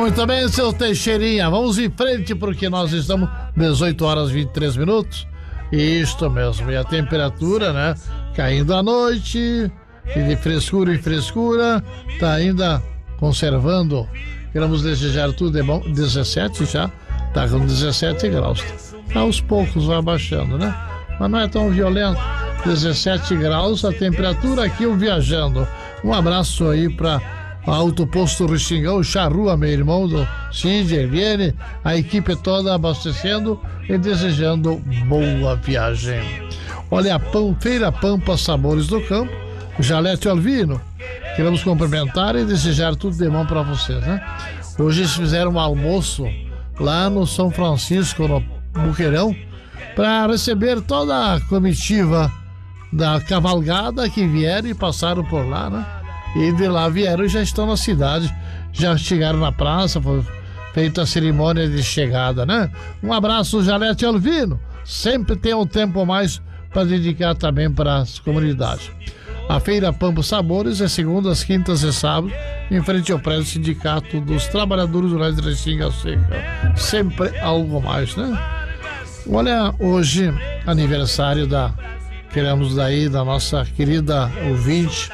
Muito bem, seu Teixeirinha, vamos em frente porque nós estamos 18 horas e 23 minutos. Isto mesmo, e a temperatura, né, caindo à noite, e de frescura em frescura, tá ainda conservando. Queremos desejar tudo de bom. 17 já, tá com 17 graus. Aos poucos vai abaixando, né? Mas não é tão violento. 17 graus a temperatura aqui, eu viajando. Um abraço aí para Autoposto Restingão, Charrua, meu irmão do Cid, Eliane, a equipe toda abastecendo e desejando boa viagem. Olha, a Feira Pampa Sabores do Campo, Jalete Alvino, queremos cumprimentar e desejar tudo de bom para vocês, né? Hoje eles fizeram um almoço lá no São Francisco, no Buqueirão, para receber toda a comitiva da cavalgada que vieram e passaram por lá, né? E de lá vieram e já estão na cidade, já chegaram na praça, foi feita a cerimônia de chegada, né? Um abraço, Jalete Alvino, sempre tem um tempo a mais para dedicar também para as comunidades. A Feira Pampa Sabores é segundas, quintas e sábados, em frente ao prédio Sindicato dos Trabalhadores Rurais de Restinga Seca. Sempre algo mais, né? Olha, hoje, aniversário queremos daí, da nossa querida ouvinte,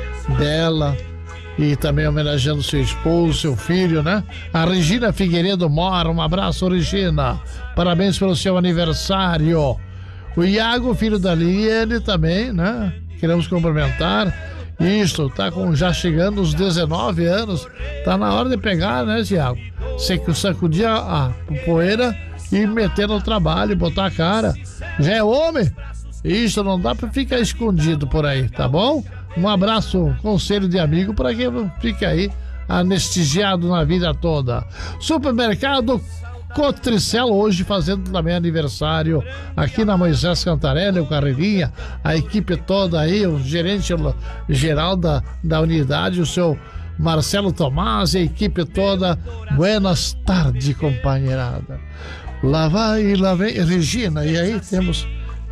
dela, e também homenageando seu esposo, seu filho, né? A Regina Figueiredo Mora, um abraço, Regina. Parabéns pelo seu aniversário. O Iago, filho da Liliane, também, né? Queremos cumprimentar. Isso, tá já chegando os 19 anos. Tá na hora de pegar, né, Iago? Sacudir a poeira e meter no trabalho, botar a cara. Já é homem? Isso, não dá pra ficar escondido por aí, tá bom? Um abraço, conselho de amigo, para que fique aí anestesiado na vida toda. Supermercado Cotricel, hoje fazendo também aniversário aqui na Moisés Cantarelli, o Carreirinha, a equipe toda aí, o gerente geral da unidade, o seu Marcelo Tomás e a equipe toda. Buenas tardes, companheirada. Lá vai e lá vem Regina, e aí temos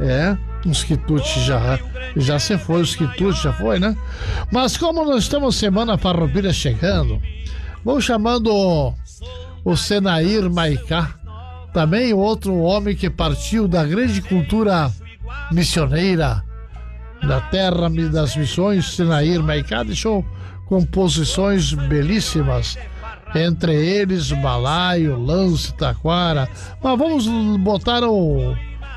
uns quitutes já se foi, os quitutes já foi, né? Mas como nós estamos semana farroupilha chegando, vou chamando o Senair Maicá, também outro homem que partiu da grande cultura missioneira da terra das missões. Senair Maicá deixou composições belíssimas, entre eles Balaio, Lance, Taquara. Mas vamos botar o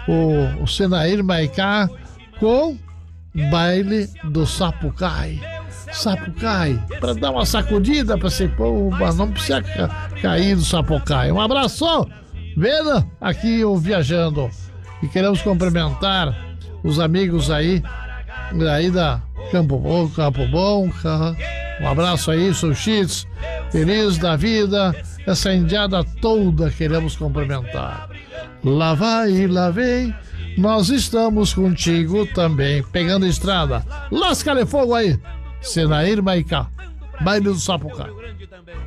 Senair Maicá com Baile do Sapucai. Sapucai, para dar uma sacudida, para ser não precisa cair do Sapucai. Um abraço, vendo aqui eu viajando. E queremos cumprimentar os amigos aí da Campo Bom. Um abraço aí, Sushits, feliz da vida, essa indiada toda queremos cumprimentar. Lá vai e lá vem, nós estamos contigo também. Pegando a estrada, lasca-lhe fogo aí, Senair Maicá, Baile do Sapucai.